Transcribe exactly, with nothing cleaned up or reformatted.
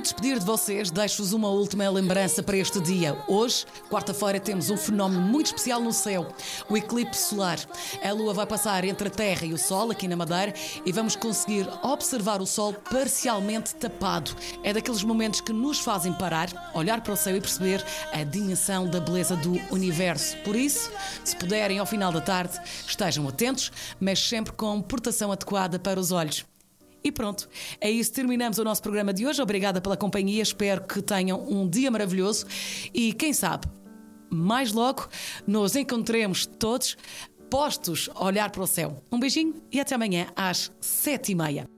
despedir de vocês, deixo-vos uma última lembrança para este dia. Hoje, quarta-feira, temos um fenómeno muito especial no céu, o eclipse solar. A Lua vai passar entre a Terra e o Sol, aqui na Madeira, e vamos conseguir observar o Sol parcialmente tapado. É daqueles momentos que nos fazem parar, olhar para o céu e perceber a dimensão da beleza do universo. Por isso, se puderem, ao final da tarde, estejam atentos, mas sempre com portação adequada para os olhos. E pronto, é isso, terminamos o nosso programa de hoje. Obrigada pela companhia, espero que tenham um dia maravilhoso e quem sabe, mais logo nos encontremos todos postos a olhar para o céu. Um beijinho e até amanhã às sete e meia.